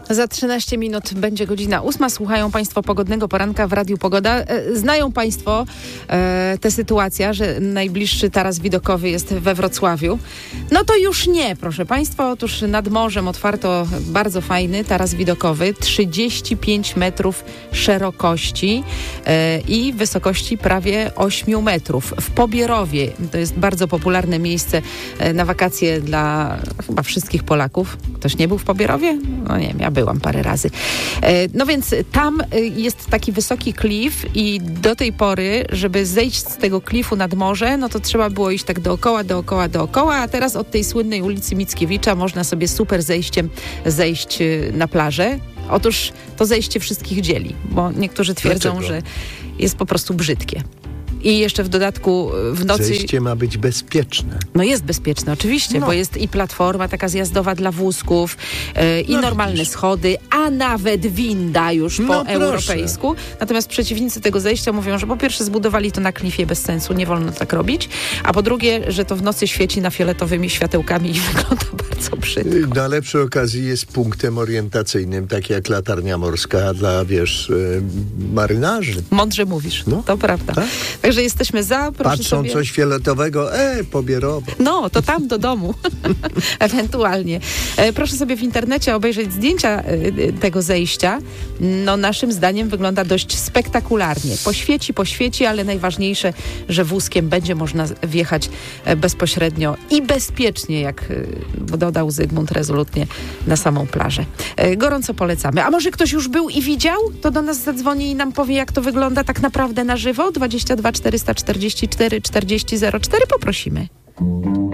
Za 13 minut będzie godzina 8. Słuchają Państwo Pogodnego Poranka w Radiu Pogoda. Znają Państwo tę sytuację, że najbliższy taras widokowy jest we Wrocławiu. No to już nie, proszę Państwa. Otóż nad morzem otwarto bardzo fajny taras widokowy. 35 metrów szerokości i wysokości prawie 8 metrów. W Pobierowie. To jest bardzo popularne miejsce na wakacje dla chyba wszystkich Polaków. Ktoś nie był w Pobierowie? No nie wiem, ja byłam parę razy. No więc tam jest taki wysoki klif i do tej pory, żeby zejść z tego klifu nad morze, no to trzeba było iść tak dookoła, a teraz od tej słynnej ulicy Mickiewicza można sobie super zejściem zejść na plażę. Otóż to zejście wszystkich dzieli, bo niektórzy twierdzą, Dlaczego? że jest po prostu brzydkie. I jeszcze w dodatku w nocy... Zejście ma być bezpieczne. No jest bezpieczne, oczywiście, bo jest i platforma taka zjazdowa dla wózków, i normalne schody, a nawet winda już po europejsku. Natomiast przeciwnicy tego zejścia mówią, że po pierwsze zbudowali to na klifie bez sensu, nie wolno tak robić, a po drugie, że to w nocy świeci na fioletowymi światełkami i wygląda bardzo brzydko. Na lepszej okazji jest punktem orientacyjnym, tak jak latarnia morska dla, marynarzy. Mądrze mówisz, to prawda. Tak? Także jesteśmy za, proszę Patrzą sobie... coś fioletowego, Pobierowo. No, to tam do domu. Ewentualnie. Proszę sobie w internecie obejrzeć zdjęcia tego zejścia. No, naszym zdaniem wygląda dość spektakularnie. Poświeci, ale najważniejsze, że wózkiem będzie można wjechać bezpośrednio i bezpiecznie, jak dodał Zygmunt rezolutnie, na samą plażę. Gorąco polecamy. A może ktoś już był i widział? To do nas zadzwoni i nam powie, jak to wygląda tak naprawdę na żywo. 22 444 40 04 poprosimy.